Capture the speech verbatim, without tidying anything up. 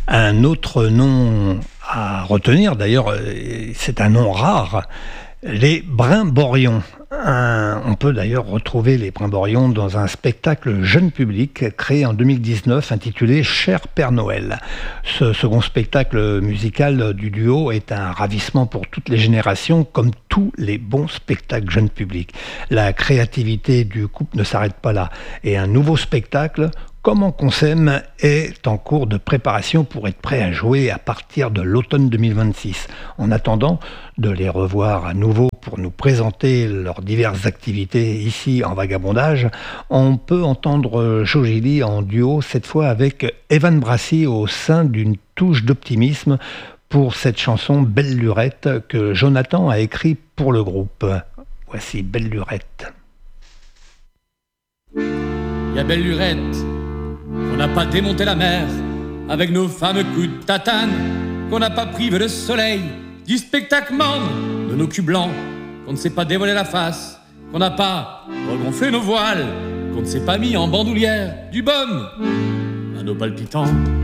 Un autre nom à retenir, d'ailleurs, c'est un nom rare, les Brimborions. Un- on peut d'ailleurs retrouver les Brimborions dans un spectacle jeune public créé en deux mille dix-neuf intitulé Cher Père Noël. Ce second spectacle musical du duo est un ravissement pour toutes les générations, comme tous les bons spectacles jeunes publics. La créativité du couple ne s'arrête pas là, et un nouveau spectacle, Comment qu'on s'aime, est en cours de préparation pour être prêt à jouer à partir de l'automne deux mille vingt-six. En attendant de les revoir à nouveau pour nous présenter leurs diverses activités ici en Vagabondage, on peut entendre Joe Gilly en duo, cette fois avec Evan Brassy au sein d'une touche d'optimisme pour cette chanson Belle Lurette que Jonathan a écrit pour le groupe. Voici Belle Lurette. Il y a Belle Lurette, on n'a pas démonté la mer avec nos fameux coups de tatane, qu'on n'a pas privé le soleil du spectacle membre de nos culs blancs, qu'on ne s'est pas dévoilé la face, qu'on n'a pas regonflé nos voiles, qu'on ne s'est pas mis en bandoulière du baume à nos palpitants.